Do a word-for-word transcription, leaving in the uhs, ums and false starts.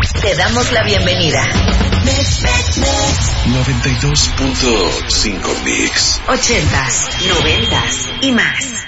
Te damos la bienvenida. noventa y dos punto cinco Mix. Ochentas, noventas y más.